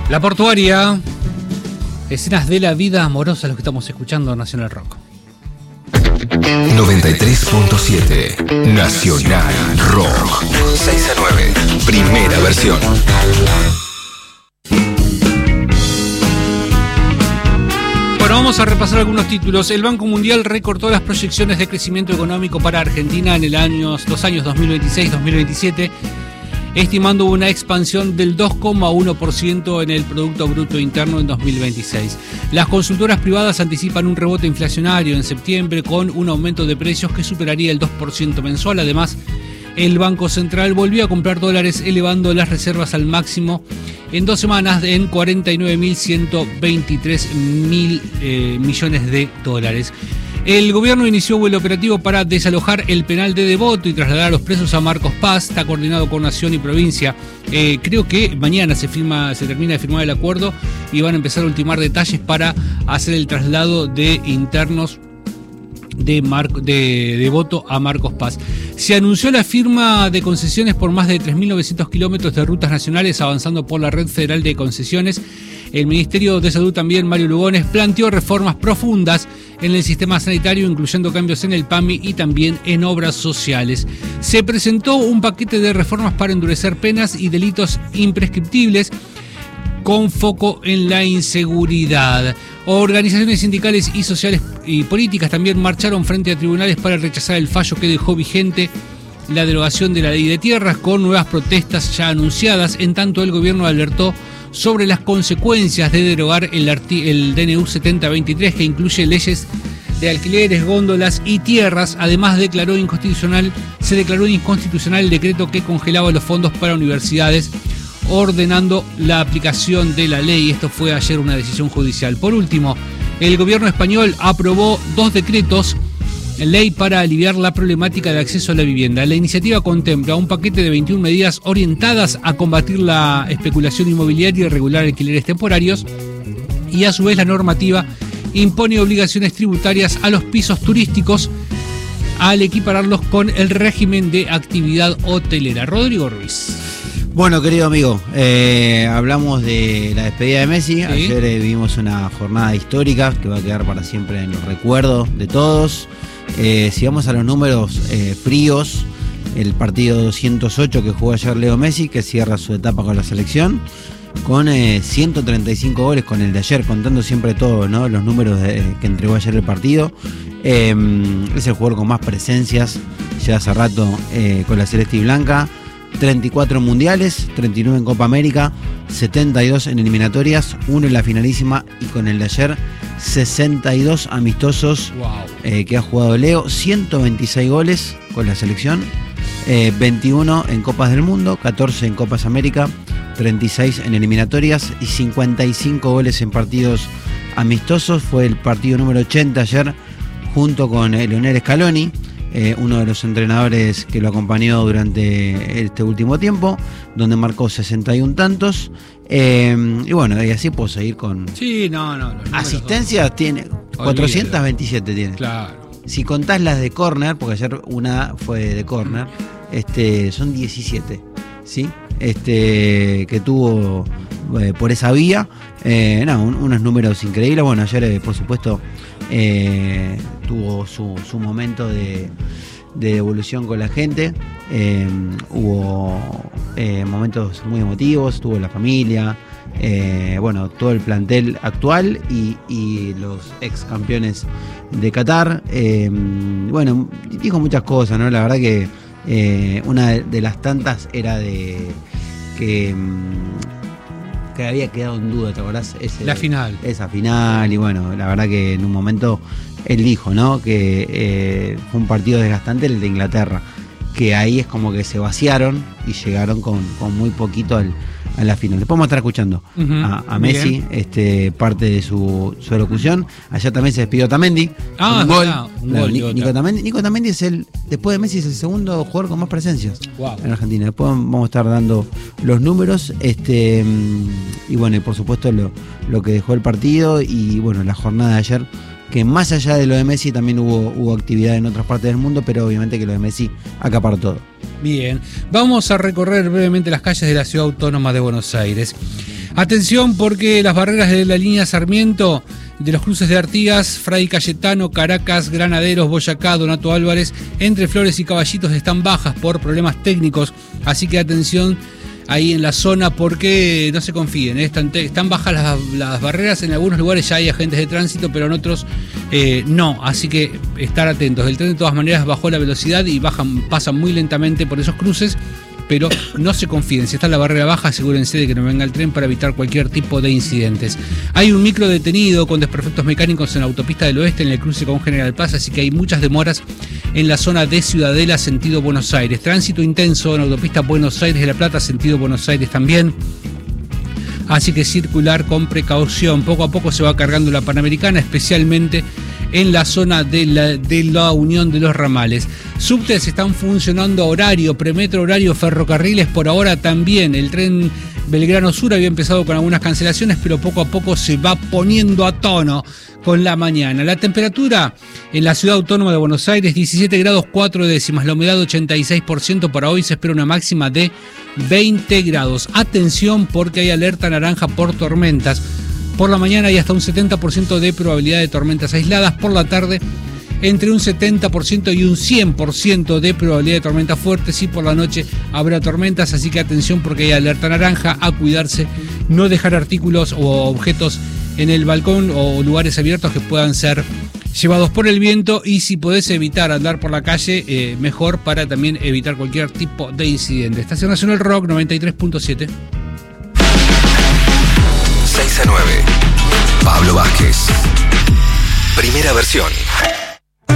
La Portuaria, escenas de la vida amorosa, los que estamos escuchando Nacional Rock. 93.7 Nacional Rock. 6 a 9, primera versión. Bueno, vamos a repasar algunos títulos. El Banco Mundial recortó las proyecciones de crecimiento económico para Argentina en los años 2026-2027, estimando una expansión del 2,1% en el Producto Bruto Interno en 2026. Las consultoras privadas anticipan un rebote inflacionario en septiembre con un aumento de precios que superaría el 2% mensual. Además, el Banco Central volvió a comprar dólares, elevando las reservas al máximo en 2 semanas en 49.123 millones de dólares. El gobierno inició el operativo para desalojar el penal de Devoto y trasladar a los presos a Marcos Paz. Está coordinado con Nación y provincia. Creo que mañana se termina de firmar el acuerdo y van a empezar a ultimar detalles para hacer el traslado de internos de Devoto a Marcos Paz. Se anunció la firma de concesiones por más de 3.900 kilómetros de rutas nacionales, avanzando por la red federal de concesiones. El Ministerio de Salud también, Mario Lugones, planteó reformas profundas en el sistema sanitario, incluyendo cambios en el PAMI y también en obras sociales. Se presentó un paquete de reformas para endurecer penas y delitos imprescriptibles, con foco en la inseguridad. Organizaciones sindicales y sociales y políticas también marcharon frente a tribunales para rechazar el fallo que dejó vigente la derogación de la ley de tierras, con nuevas protestas ya anunciadas. En tanto, el gobierno alertó sobre las consecuencias de derogar el DNU 7023, que incluye leyes de alquileres, góndolas y tierras. Además, se declaró inconstitucional el decreto que congelaba los fondos para universidades, ordenando la aplicación de la ley. Esto fue ayer una decisión judicial. Por último, el gobierno español aprobó 2 decretos ley para aliviar la problemática de acceso a la vivienda. La iniciativa contempla un paquete de 21 medidas orientadas a combatir la especulación inmobiliaria y regular alquileres temporarios, y a su vez la normativa impone obligaciones tributarias a los pisos turísticos al equipararlos con el régimen de actividad hotelera. Rodrigo Ruiz. Bueno, querido amigo, hablamos de la despedida de Messi. ¿Sí? Ayer vivimos una jornada histórica que va a quedar para siempre en los recuerdos de todos. Si vamos a los números fríos, el partido 208 que jugó ayer Leo Messi, que cierra su etapa con la selección, con 135 goles con el de ayer, contando siempre todo, ¿no? Los números que entregó ayer el partido. Es el jugador con más presencias ya hace rato con la celeste y blanca. 34 mundiales, 39 en Copa América, 72 en eliminatorias, 1 en la finalísima, y con el de ayer 62 amistosos. Wow. Que ha jugado Leo, 126 goles con la selección, 21 en Copas del Mundo, 14 en Copas América, 36 en eliminatorias y 55 goles en partidos amistosos. Fue el partido número 80 ayer, junto con Lionel Scaloni, uno de los entrenadores que lo acompañó durante este último tiempo, donde marcó 61 tantos. Y bueno, y así puedo seguir con... Sí, no. Asistencias tiene 427 tiene. Claro. Si contás las de córner, porque ayer una fue de córner, son 17, ¿sí? Que tuvo por esa vía. Unos números increíbles. Bueno, ayer, por supuesto, tuvo su momento de evolución con la gente. Hubo momentos muy emotivos, tuvo la familia, todo el plantel actual y los ex campeones de Qatar. Dijo muchas cosas, ¿no? La verdad que una de las tantas era de que había quedado en duda, ¿te acordás? La final. Esa final, y bueno, la verdad que en un momento él dijo, ¿no? Que fue un partido desgastante el de Inglaterra, que ahí es como que se vaciaron y llegaron con muy poquito a la final. Después vamos a estar escuchando a Messi, parte de su elocución. Allá también se despidió Otamendi. Un gol. Nico Otamendi después de Messi, es el segundo jugador con más presencias en Argentina. Después vamos a estar dando los números. Y bueno, y por supuesto lo que dejó el partido y bueno, la jornada de ayer, que más allá de lo de Messi también hubo actividad en otras partes del mundo, pero obviamente que lo de Messi acaparó todo. Bien, vamos a recorrer brevemente las calles de la Ciudad Autónoma de Buenos Aires. Atención porque las barreras de la línea Sarmiento, de los cruces de Artigas, Fray Cayetano, Caracas, Granaderos, Boyacá, Donato Álvarez, Entre Flores y Caballitos están bajas por problemas técnicos, así que atención ahí en la zona porque no se confíen, están bajas las barreras, en algunos lugares ya hay agentes de tránsito, pero en otros no, así que estar atentos. El tren de todas maneras bajó la velocidad y pasan muy lentamente por esos cruces, pero no se confíen, si está la barrera baja asegúrense de que no venga el tren para evitar cualquier tipo de incidentes. Hay un micro detenido con desperfectos mecánicos en la autopista del oeste en el cruce con General Paz, así que hay muchas demoras en la zona de Ciudadela sentido Buenos Aires. Tránsito intenso en la autopista Buenos Aires de La Plata sentido Buenos Aires también. Así que circular con precaución. Poco a poco se va cargando la Panamericana, especialmente en la zona de la unión de los ramales. Subtes están funcionando a horario, premetro horario, ferrocarriles por ahora también. El tren Belgrano Sur había empezado con algunas cancelaciones, pero poco a poco se va poniendo a tono con la mañana. La temperatura en la ciudad autónoma de Buenos Aires, 17 grados 4 décimas, la humedad 86%, para hoy se espera una máxima de 20 grados. Atención porque hay alerta naranja por tormentas. Por la mañana hay hasta un 70% de probabilidad de tormentas aisladas. Por la tarde, entre un 70% y un 100% de probabilidad de tormentas fuertes. Y por la noche habrá tormentas, así que atención porque hay alerta naranja. A cuidarse, no dejar artículos o objetos en el balcón o lugares abiertos que puedan ser llevados por el viento. Y si podés evitar andar por la calle, mejor, para también evitar cualquier tipo de incidente. Estación Nacional Rock 93.7. 6 a 9. Pablo Vázquez. Primera versión.